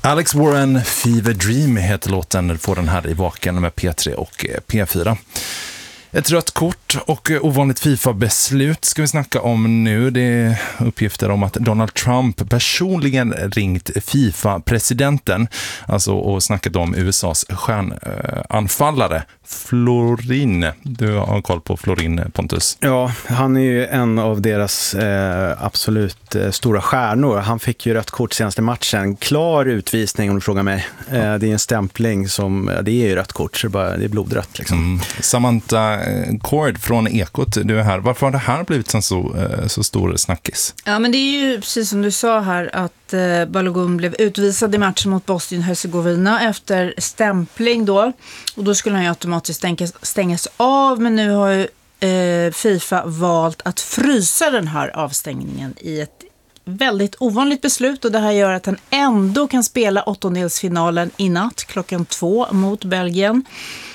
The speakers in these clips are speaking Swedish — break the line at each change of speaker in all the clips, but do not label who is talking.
Alex Warren, Fever Dream heter låten, får den här i Vaken med P3 och P4. Ett rött kort och ovanligt FIFA-beslut ska vi snacka om nu. Det är uppgifter om att Donald Trump personligen ringt FIFA-presidenten, alltså och snackat om USAs stjärnanfallare Florin. Du har koll på Florin, Pontus.
Ja, han är ju en av deras absolut stora stjärnor. Han fick ju rött kort senaste matchen. Klar utvisning om du frågar mig. Det är en stämpling som, det är ju rött kort, så det är blodrött liksom.
Samantha Cord från Ekot, du är här. Varför har det här blivit en så stor snackis?
Ja, men det är ju precis som du sa här att Balogun blev utvisad i matchen mot Bosnien-Herzegovina efter stämpling då. Och då skulle han ju automatiskt stängas av, men nu har ju FIFA valt att frysa den här avstängningen i ett väldigt ovanligt beslut, och det här gör att han ändå kan spela åttondelsfinalen i natt klockan 2 mot Belgien.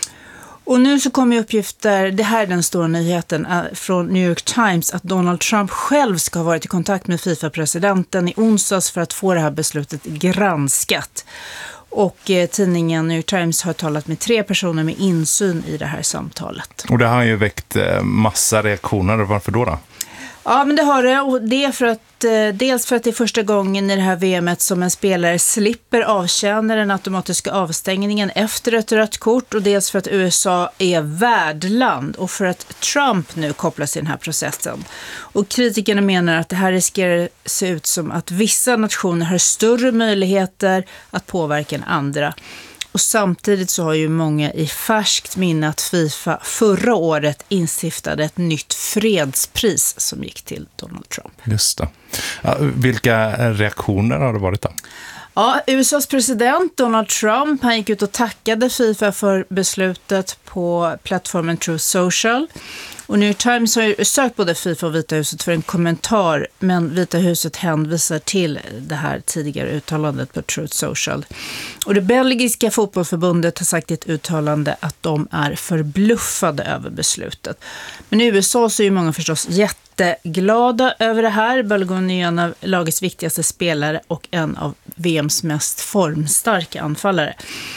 Och nu så kommer uppgifter, det här är den stora nyheten från New York Times, att Donald Trump själv ska ha varit i kontakt med FIFA-presidenten i onsdags för att få det här beslutet granskat. Och tidningen New York Times har talat med 3 personer med insyn i det här samtalet.
Och det har ju väckt massa reaktioner. Varför då?
Ja, men det har det, och det är för att dels för att det är första gången i det här VMet som en spelare slipper avtjäna den automatiska avstängningen efter ett rött kort, och dels för att USA är värdland och för att Trump nu kopplas i den här processen. Och kritikerna menar att det här riskerar se ut som att vissa nationer har större möjligheter att påverka än andra. Och samtidigt så har ju många i färskt minne att FIFA förra året instiftade ett nytt fredspris som gick till Donald Trump.
Just det. Ja, vilka reaktioner har det varit då?
Ja, USAs president Donald Trump, han gick ut och tackade FIFA för beslutet på plattformen Truth Social. Och New York Times har ju sökt både FIFA och Vita huset för en kommentar, men Vita huset hänvisar till det här tidigare uttalandet på Truth Social. Och det belgiska fotbollsförbundet har sagt i ett uttalande att de är förbluffade över beslutet. Men i USA så är ju många förstås jätteglada över det här. Balogun är en av lagets viktigaste spelare och en av VMs mest formstarka anfallare.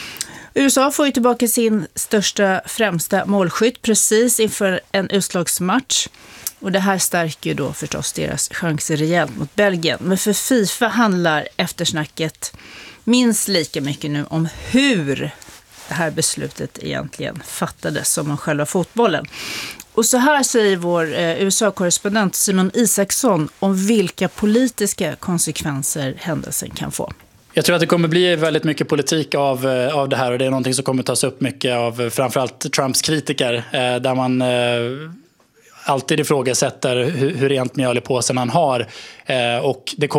USA får ju tillbaka sin främsta målskytt precis inför en utslagsmatch. Och det här stärker ju då förstås deras chanser rejält mot Belgien. Men för FIFA handlar eftersnacket minst lika mycket nu om hur det här beslutet egentligen fattades som om själva fotbollen. Och så här säger vår USA-korrespondent Simon Isaksson om vilka politiska konsekvenser händelsen kan få.
Jag tror att det kommer bli väldigt mycket politik av det här, och det är någonting som kommer tas upp mycket av framförallt Trumps kritiker, där man alltid ifrågasätter hur rent mjöl i påsen han har, och det kommer